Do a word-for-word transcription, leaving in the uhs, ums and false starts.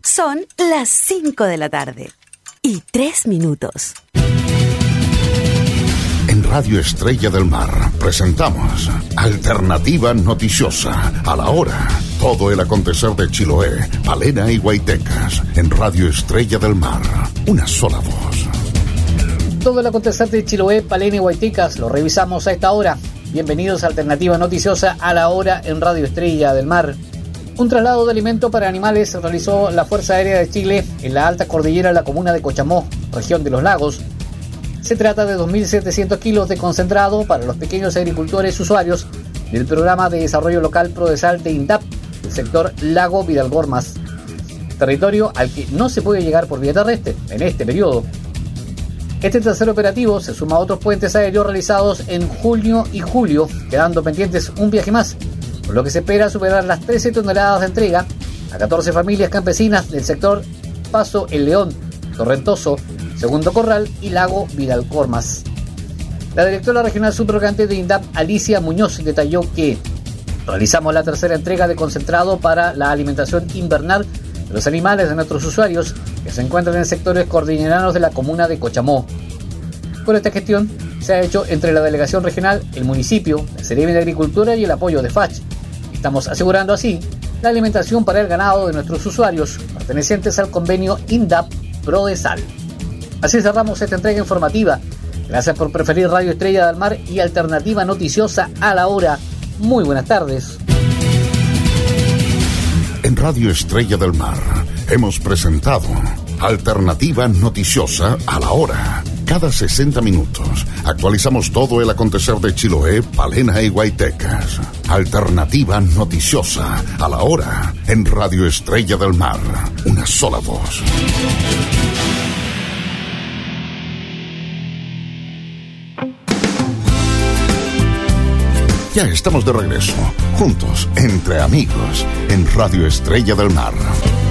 Son las cinco de la tarde y tres minutos. En Radio Estrella del Mar presentamos Alternativa Noticiosa. A la hora, todo el acontecer de Chiloé, Palena y Guaitecas. En Radio Estrella del Mar, una sola voz. Todo el acontecer de Chiloé, Palena y Guaitecas lo revisamos a esta hora. Bienvenidos a Alternativa Noticiosa a la hora en Radio Estrella del Mar. Un traslado de alimento para animales realizó la Fuerza Aérea de Chile en la alta cordillera de la comuna de Cochamó, región de los Lagos. Se trata de dos mil setecientos kilos de concentrado para los pequeños agricultores usuarios del Programa de Desarrollo Local Prodesal de INDAP, del sector Lago Vidalgormas, territorio al que no se puede llegar por vía terrestre en este periodo. Este tercer operativo se suma a otros puentes aéreos realizados en junio y julio, quedando pendientes un viaje más, por lo que se espera superar las trece toneladas de entrega a catorce familias campesinas del sector Paso El León, Torrentoso, Segundo Corral y Lago Vidalgormas. La directora regional subrogante de INDAP, Alicia Muñoz, detalló que realizamos la tercera entrega de concentrado para la alimentación invernal de los animales de nuestros usuarios que se encuentran en sectores cordilleranos de la comuna de Cochamó. Con esta gestión se ha hecho entre la delegación regional, el municipio, la Seremi de Agricultura y el apoyo de F A C H. Estamos asegurando así la alimentación para el ganado de nuestros usuarios pertenecientes al convenio INDAP Prodesal. Así cerramos esta entrega informativa. Gracias por preferir Radio Estrella del Mar y Alternativa Noticiosa a la hora. Muy buenas tardes. En Radio Estrella del Mar hemos presentado Alternativa Noticiosa a la hora. Cada sesenta minutos actualizamos todo el acontecer de Chiloé, Palena y Guaitecas. Alternativa Noticiosa a la hora en Radio Estrella del Mar. Una sola voz. Ya estamos de regreso, juntos, entre amigos, en Radio Estrella del Mar.